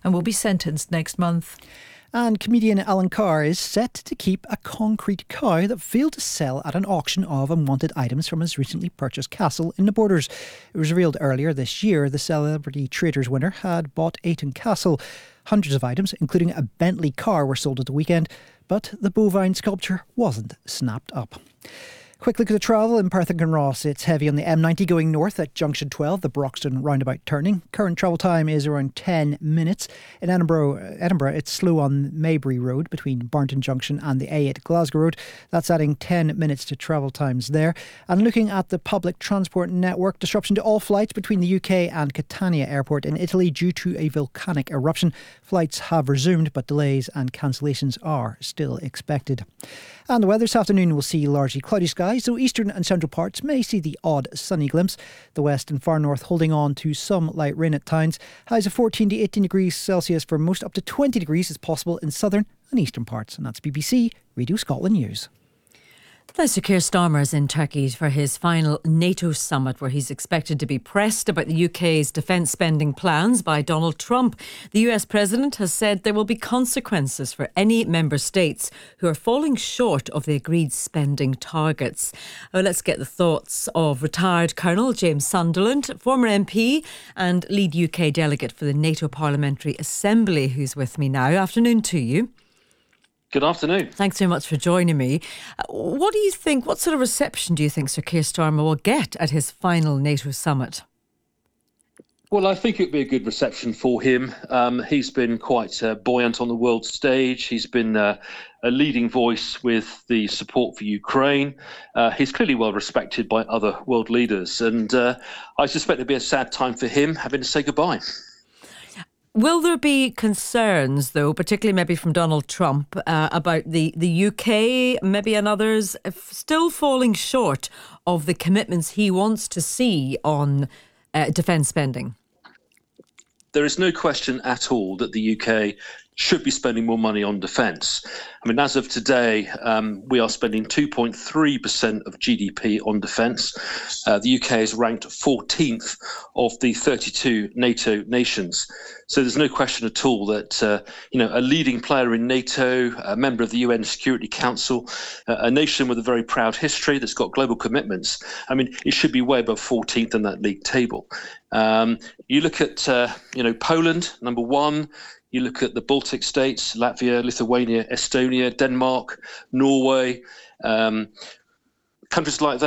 and will be sentenced next month. And comedian Alan Carr is set to keep a concrete cow that failed to sell at an auction of unwanted items from his recently purchased castle in the Borders. It was revealed earlier this year the Celebrity Traders winner had bought Ayton Castle. Hundreds of items, including a Bentley car, were sold at the weekend, but the bovine sculpture wasn't snapped up. Quick look at the travel in Perth and Kinross. It's heavy on the M90 going north at Junction 12, the Broxton roundabout turning. Current travel time is around 10 minutes. In Edinburgh, it's slow on Maybury Road between Barnton Junction and the A8 Glasgow Road. That's adding 10 minutes to travel times there. And looking at the public transport network, disruption to all flights between the UK and Catania Airport in Italy due to a volcanic eruption. Flights have resumed, but delays and cancellations are still expected. And the weather this afternoon will see largely cloudy skies, so eastern and central parts may see the odd sunny glimpse. The west and far north holding on to some light rain at times. Highs of 14 to 18 degrees Celsius for most, up to 20 degrees is possible in southern and eastern parts. And that's BBC Radio Scotland News. Sir Keir Starmer is in Turkey for his final NATO summit, where he's expected to be pressed about the UK's defence spending plans by Donald Trump. The US President has said there will be consequences for any member states who are falling short of the agreed spending targets. Let's get the thoughts of retired Colonel James Sunderland, former MP and lead UK delegate for the NATO Parliamentary Assembly, who's with me now. Afternoon to you. Good afternoon. Thanks so much for joining me. What do you think, what sort of reception do you think Sir Keir Starmer will get at his final NATO summit? Well, I think it would be a good reception for him. He's been quite buoyant on the world stage. He's been a leading voice with the support for Ukraine. He's clearly well respected by other world leaders. And I suspect it'll be a sad time for him having to say goodbye. Will there be concerns, though, particularly maybe from Donald Trump, about the UK, maybe and others, still falling short of the commitments he wants to see on defence spending? There is no question at all that the UK should be spending more money on defence. I mean, as of today, we are spending 2.3% of GDP on defence. The UK is ranked 14th of the 32 NATO nations. So there's no question at all that, a leading player in NATO, a member of the UN Security Council, a nation with a very proud history that's got global commitments. I mean, it should be way above 14th in that league table. You look at, Poland, number one. You look at the Baltic states, Latvia, Lithuania, Estonia, Denmark, Norway, countries like that.